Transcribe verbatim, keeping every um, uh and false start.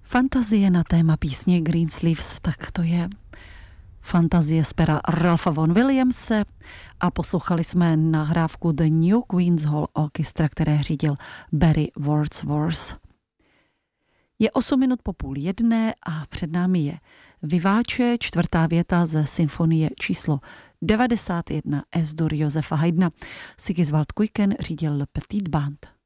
Fantazie na téma písně Greensleeves, tak to je fantazie z pera Ralpha Vaughan Williamse a poslouchali jsme nahrávku The New Queen's Hall Orchestra, které řídil Barry Wordsworth. Je osm minut po půl jedné a před námi je Vivace, čtvrtá věta ze symfonie číslo devadesát jedna S dur Josefa Haydna. Sigiswald Kuiken řídil Le Petit Band.